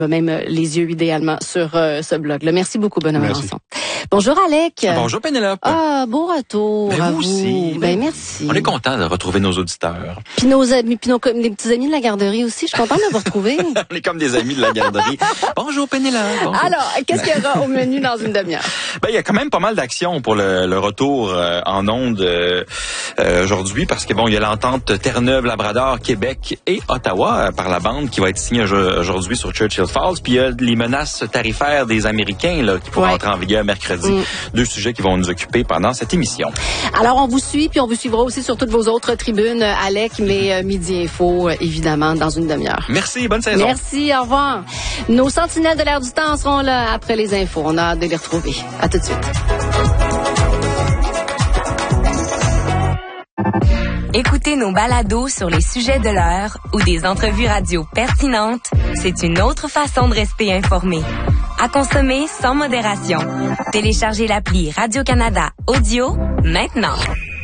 Même les yeux idéalement sur ce blog-là. Merci beaucoup, Benoît Ranson. Bonjour Alec. Bonjour Pénélope. Ah, bon retour. Ben, vous aussi. Ben merci. On est content de retrouver nos auditeurs. Puis nos amis, les petits amis de la garderie aussi. Je suis contente de vous retrouver. On est comme des amis de la garderie. Bonjour Pénélope. Bonjour. Alors, qu'est-ce qu'il y aura au menu dans une demi-heure? Ben, il y a quand même pas mal d'actions pour le retour en ondes aujourd'hui parce que il y a l'entente Terre-Neuve-Labrador, Québec et Ottawa par la bande qui va être signée aujourd'hui sur Churchill Falls. Puis il y a les menaces tarifaires des Américains là, qui pourront entrer en vigueur mercredi. Deux sujets qui vont nous occuper pendant cette émission. Alors, on vous suit, puis on vous suivra aussi sur toutes vos autres tribunes, Alec, mais Midi Info, évidemment, dans une demi-heure. Merci, bonne saison. Merci, au revoir. Nos sentinelles de l'air du temps seront là après les infos. On a hâte de les retrouver. À tout de suite. Écoutez nos balados sur les sujets de l'heure ou des entrevues radio pertinentes, c'est une autre façon de rester informé. À consommer sans modération. Téléchargez l'appli Radio-Canada Audio maintenant.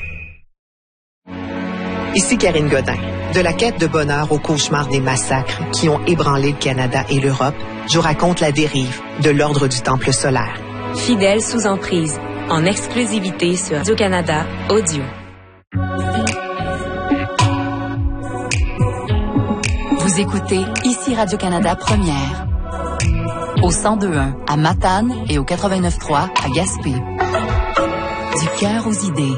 Ici Karine Godin. De la quête de bonheur au cauchemar des massacres qui ont ébranlé le Canada et l'Europe, je vous raconte la dérive de l'ordre du Temple solaire. Fidèle sous emprise, en exclusivité sur Radio-Canada Audio. Vous écoutez ici Radio-Canada Première. Au 102.1 à Matane et au 89.3 à Gaspé. Du cœur aux idées.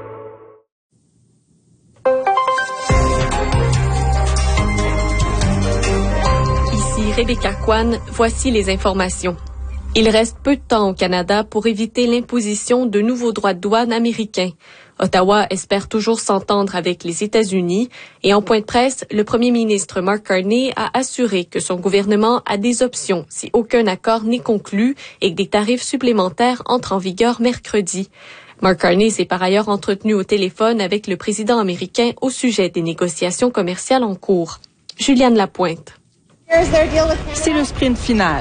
Ici Rebecca Kwan, voici les informations. Il reste peu de temps au Canada pour éviter l'imposition de nouveaux droits de douane américains. Ottawa espère toujours s'entendre avec les États-Unis et en point de presse, le premier ministre Mark Carney a assuré que son gouvernement a des options si aucun accord n'est conclu et que des tarifs supplémentaires entrent en vigueur mercredi. Mark Carney s'est par ailleurs entretenu au téléphone avec le président américain au sujet des négociations commerciales en cours. Juliane Lapointe. C'est le sprint final.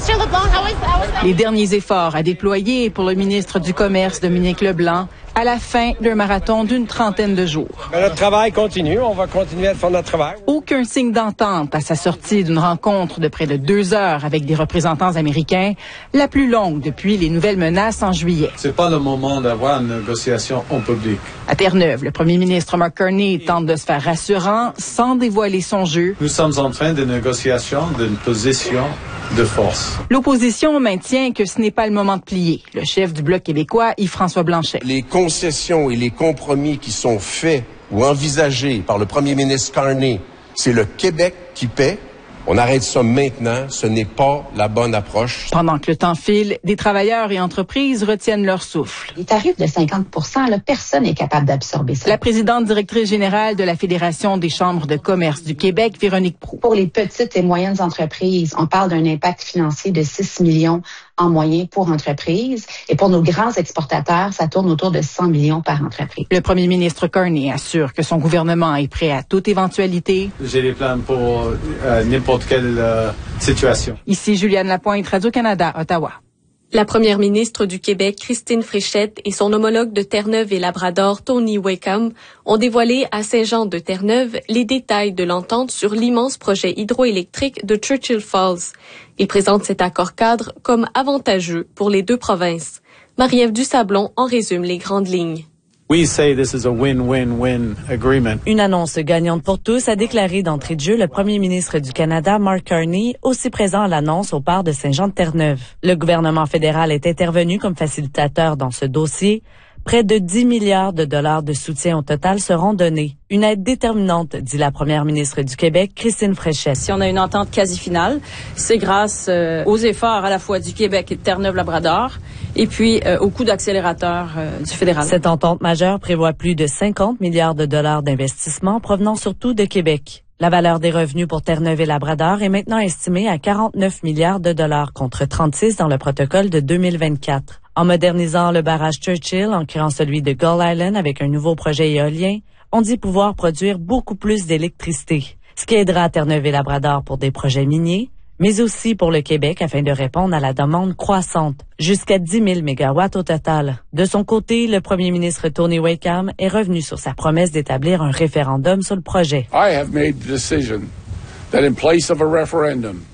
Les derniers efforts à déployer pour le ministre du Commerce, Dominique Leblanc, à la fin d'un marathon d'une trentaine de jours. Notre travail continue. On va continuer à faire notre travail. Aucun signe d'entente à sa sortie d'une rencontre de près de 2 heures avec des représentants américains, la plus longue depuis les nouvelles menaces en juillet. C'est pas le moment d'avoir une négociation en public. À Terre-Neuve, le premier ministre Mark Carney tente de se faire rassurant sans dévoiler son jeu. Nous sommes en train de négociation d'une position de force. L'opposition maintient que ce n'est pas le moment de plier. Le chef du Bloc québécois, Yves-François Blanchet. Les concessions et les compromis qui sont faits ou envisagés par le premier ministre Carney, c'est le Québec qui paie. On arrête ça maintenant. Ce n'est pas la bonne approche. Pendant que le temps file, des travailleurs et entreprises retiennent leur souffle. Les tarifs de 50%, là, personne n'est capable d'absorber ça. La présidente directrice générale de la Fédération des chambres de commerce du Québec, Véronique Proulx. Pour les petites et moyennes entreprises, on parle d'un impact financier de 6 millions en moyenne pour entreprise. Et pour nos grands exportateurs, ça tourne autour de 100 millions par entreprise. Le premier ministre Carney assure que son gouvernement est prêt à toute éventualité. J'ai des plans pour n'importe quelle situation. Ici Juliane Lapointe, Radio-Canada, Ottawa. La première ministre du Québec, Christine Fréchette, et son homologue de Terre-Neuve et Labrador, Tony Wakeham, ont dévoilé à Saint-Jean-de-Terre-Neuve les détails de l'entente sur l'immense projet hydroélectrique de Churchill Falls. Ils présentent cet accord-cadre comme avantageux pour les deux provinces. Marie-Ève Dusablon en résume les grandes lignes. We say this is a win-win-win agreement. Une annonce gagnante pour tous, a déclaré d'entrée de jeu le premier ministre du Canada, Mark Carney, aussi présent à l'annonce au port de Saint-Jean-de-Terre-Neuve. Le gouvernement fédéral est intervenu comme facilitateur dans ce dossier. Près de 10 milliards de dollars de soutien au total seront donnés. Une aide déterminante, dit la première ministre du Québec, Christine Fréchette. Si on a une entente quasi finale, c'est grâce aux efforts à la fois du Québec et de Terre-Neuve-Labrador et puis au coup d'accélérateur du fédéral. Cette entente majeure prévoit plus de 50 milliards de dollars d'investissement provenant surtout de Québec. La valeur des revenus pour Terre-Neuve et Labrador est maintenant estimée à 49 milliards de dollars contre 36 dans le protocole de 2024. En modernisant le barrage Churchill, en créant celui de Gull Island avec un nouveau projet éolien, on dit pouvoir produire beaucoup plus d'électricité, ce qui aidera Terre-Neuve et Labrador pour des projets miniers, mais aussi pour le Québec afin de répondre à la demande croissante, jusqu'à 10 000 mégawatts au total. De son côté, le premier ministre Tony Wakeham est revenu sur sa promesse d'établir un référendum sur le projet. I have made the decision that in place of a referendum,